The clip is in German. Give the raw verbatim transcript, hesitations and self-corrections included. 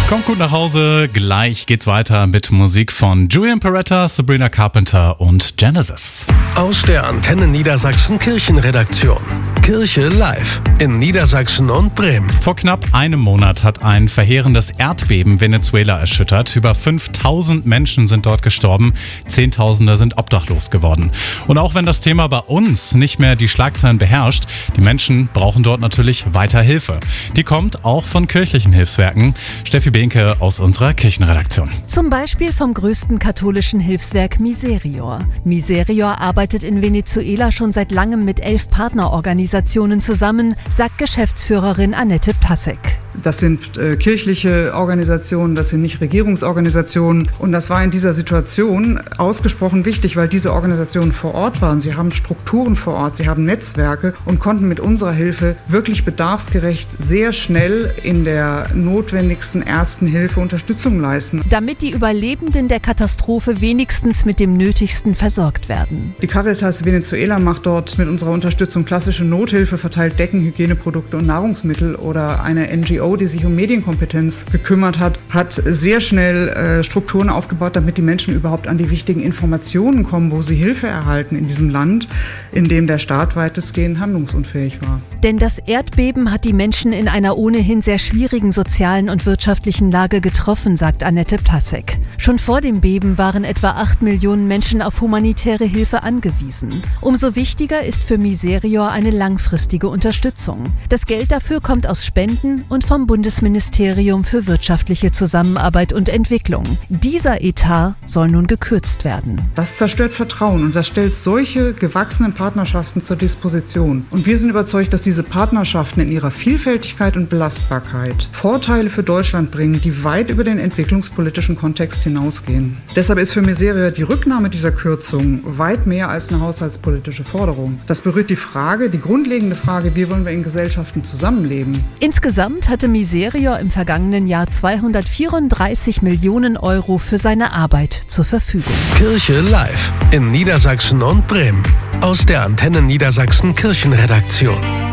Kommt gut nach Hause, gleich geht's weiter mit Musik von Julian Peretta, Sabrina Carpenter und Genesis. Aus der Antenne Niedersachsen Kirchenredaktion. Kirche live in Niedersachsen und Bremen. Vor knapp einem Monat hat ein verheerendes Erdbeben Venezuela erschüttert. Über fünftausend Menschen sind dort gestorben, Zehntausende sind obdachlos geworden. Und auch wenn das Thema bei uns nicht mehr die Schlagzeilen beherrscht, die Menschen brauchen dort natürlich weiter Hilfe. Die kommt auch von kirchlichen Hilfswerken. Steffi Behnke aus unserer Kirchenredaktion. Zum Beispiel vom größten katholischen Hilfswerk Miserior. Miserior arbeitet in Venezuela schon seit langem mit elf Partnerorganisationen zusammen, sagt Geschäftsführerin Annette Plasek. Das sind äh, kirchliche Organisationen, das sind nicht Regierungsorganisationen. Und das war in dieser Situation ausgesprochen wichtig, weil diese Organisationen vor Ort waren. Sie haben Strukturen vor Ort, sie haben Netzwerke und konnten mit unserer Hilfe wirklich bedarfsgerecht sehr schnell in der notwendigsten ersten Hilfe Unterstützung leisten. Damit die Überlebenden der Katastrophe wenigstens mit dem Nötigsten versorgt werden. Die Caritas Venezuela macht dort mit unserer Unterstützung klassische Nothilfe, verteilt Decken, Hygieneprodukte und Nahrungsmittel. Oder eine N G O, die sich um Medienkompetenz gekümmert hat, hat sehr schnell äh, Strukturen aufgebaut, damit die Menschen überhaupt an die wichtigen Informationen kommen, wo sie Hilfe erhalten in diesem Land, in dem der Staat weitestgehend handlungsunfähig war. Denn das Erdbeben hat die Menschen in einer ohnehin sehr schwierigen sozialen und wirtschaftlichen Lage getroffen, sagt Annette Plasek. Schon vor dem Beben waren etwa acht Millionen Menschen auf humanitäre Hilfe angewiesen. Umso wichtiger ist für Miserior eine langfristige Unterstützung. Das Geld dafür kommt aus Spenden und vom Bundesministerium für wirtschaftliche Zusammenarbeit und Entwicklung. Dieser Etat soll nun gekürzt werden. Das zerstört Vertrauen und das stellt solche gewachsenen Partnerschaften zur Disposition. Und wir sind überzeugt, dass diese Partnerschaften in ihrer Vielfältigkeit und Belastbarkeit Vorteile für Deutschland bringen, die weit über den entwicklungspolitischen Kontext hinausgehen. Deshalb ist für Miserior die Rücknahme dieser Kürzung weit mehr als eine haushaltspolitische Forderung. Das berührt die Frage, die grundlegende Frage, wie wollen wir in Gesellschaften zusammenleben? Insgesamt hatte Miserior im vergangenen Jahr zweihundertvierunddreißig Millionen Euro für seine Arbeit zur Verfügung. Kirche live in Niedersachsen und Bremen. Aus der Antenne Niedersachsen Kirchenredaktion.